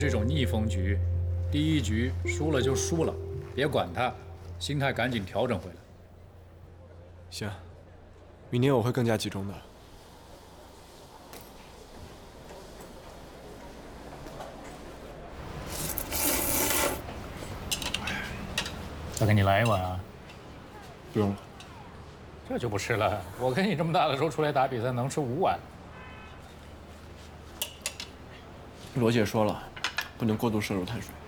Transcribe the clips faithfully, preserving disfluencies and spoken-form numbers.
这种逆风局，第一局输了就输了，别管它，心态赶紧调整回来。 行，明天我会更加集中的。 再给你来一碗啊？ 不用了。 这就不吃了。我跟你这么大的时候出来打比赛，能吃五碗。 罗姐说了，不能过度摄入碳水。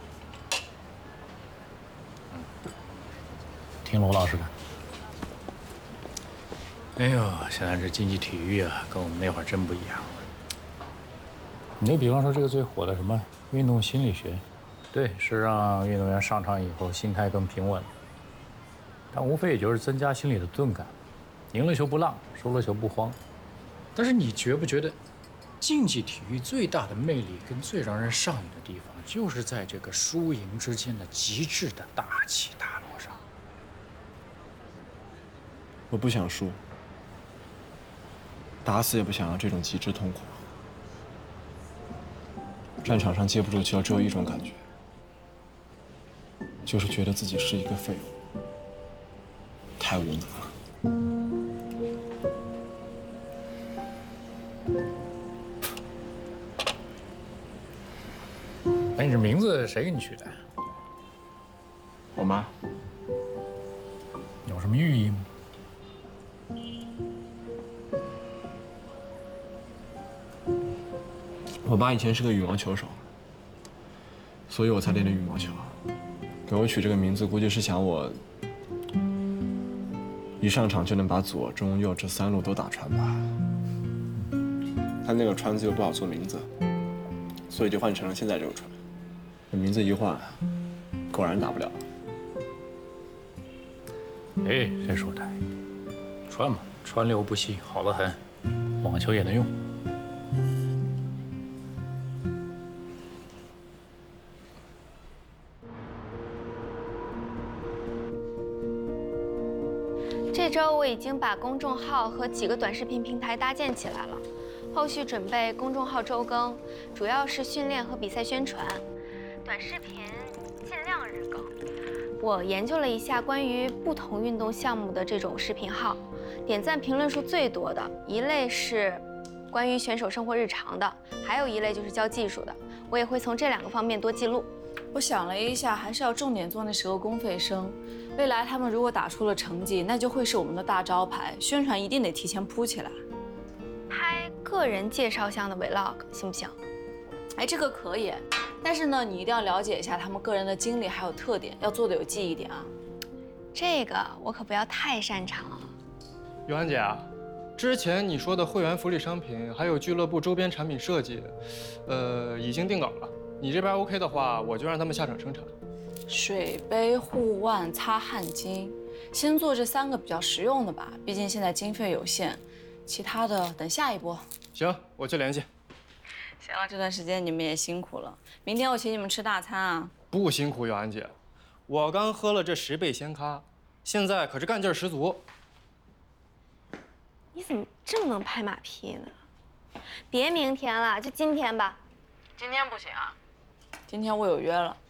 听罗老师的。哎呦，现在这竞技体育啊，跟我们那会儿真不一样。你就比方说这个最火的什么运动心理学，对，是让运动员上场以后心态更平稳，但无非也就是增加心理的钝感，赢了球不浪，输了球不慌。但是你觉不觉得，竞技体育最大的魅力跟最让人上瘾的地方，就是在这个输赢之间的极致的大起大落上。 我不想输，打死也不想要这种极致痛苦。战场上接不住球，只有一种感觉，就是觉得自己是一个废物，太无能了。 哎，你这名字谁给你取的？ 我妈。 有什么寓意吗？ 我爸以前是个羽毛球手，所以我才练的羽毛球。给我取这个名字，估计是想我一上场就能把左、中、右这三路都打穿吧。他那个川字又不好做名字，所以就换成了现在这个川。这名字一换，果然打不了。 哎，谁说的？川嘛，川流不息，好得很，网球也能用。 这周我已经把公众号和几个短视频平台搭建起来了，后续准备公众号周更，主要是训练和比赛宣传，短视频尽量日更。我研究了一下关于不同运动项目的这种视频号，点赞评论数最多的一类是关于选手生活日常的，还有一类就是教技术的，我也会从这两个方面多记录。 我想了一下，还是要重点做那十个公费生。未来他们如果打出了成绩，那就会是我们的大招牌，宣传一定得提前铺起来。 拍个人介绍向的 vlog 行不行？ 哎，这个可以，但是呢，你一定要了解一下他们个人的经历还有特点，要做的有记忆点啊。 这个我可不要太擅长了。 尤安姐啊，之前你说的会员福利商品还有俱乐部周边产品设计，呃，已经定稿了。你这边 OK 的话，我就让他们下场生产。 水杯、护腕、擦汗巾，先做这三个比较实用的吧，毕竟现在经费有限，其他的等下一波。 行，我去联系。 行了，这段时间你们也辛苦了，明天我请你们吃大餐啊。 不辛苦，尤安姐，我刚喝了这十倍鲜咖，现在可是干劲十足。 你怎么这么能拍马屁呢？别明天了，就今天吧。 今天不行啊，今天我有约了。